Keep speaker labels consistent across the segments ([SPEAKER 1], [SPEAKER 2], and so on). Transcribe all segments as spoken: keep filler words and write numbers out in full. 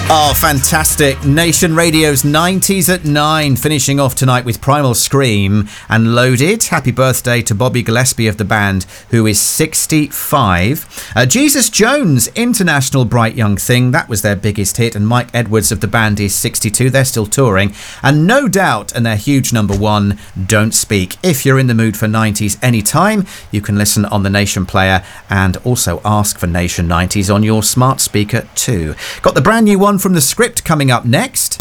[SPEAKER 1] Oh, fantastic. Nation Radio's nineties at nine, finishing off tonight with Primal Scream and Loaded. Happy birthday to Bobby Gillespie of the band, who is sixty-five. Uh, Jesus Jones, International Bright Young Thing, that was their biggest hit, and Mike Edwards of the band is sixty-two. They're still touring. And No Doubt, and their huge number one, Don't Speak. If you're in the mood for nineties anytime, you can listen on the Nation player and also ask for Nation nineties on your smart speaker too. Got the brand new one from The Script coming up next.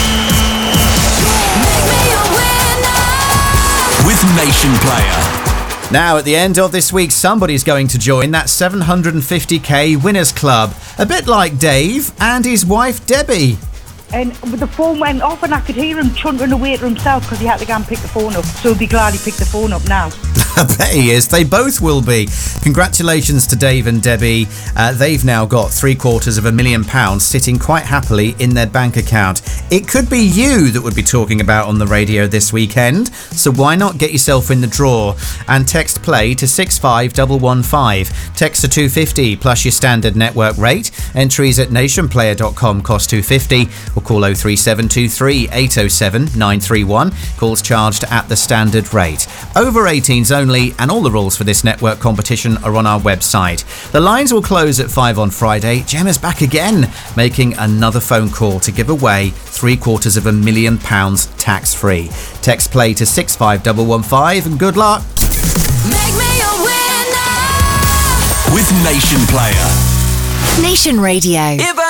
[SPEAKER 2] With Nation Player.
[SPEAKER 1] Now, at the end of this week, somebody's going to join that seven hundred fifty k Winners Club. A bit like Dave and his wife, Debbie.
[SPEAKER 3] And the phone went off and I could hear him chuntering away to himself because he had to go and pick the phone up. So he'll be glad he picked the phone up now.
[SPEAKER 1] I bet he is. They both will be. Congratulations to Dave and Debbie. Uh, they've now got three quarters of a million pounds sitting quite happily in their bank account. It could be you that would be talking about on the radio this weekend, so why not get yourself in the draw and text play to six five one one five. Text to two fifty plus your standard network rate. Entries at nationplayer dot com cost two fifty, or call oh three seven two three eight oh seven nine three one. Calls charged at the standard rate. Over eighteens only, and all the rules for this network competition are on our website. The lines will close at five on Friday. Gemma's back again, making another phone call to give away three quarters of a million pounds tax-free. Text play to six five one one five and good luck.
[SPEAKER 2] Make me a winner with Nation Player.
[SPEAKER 4] Nation Radio.
[SPEAKER 2] If I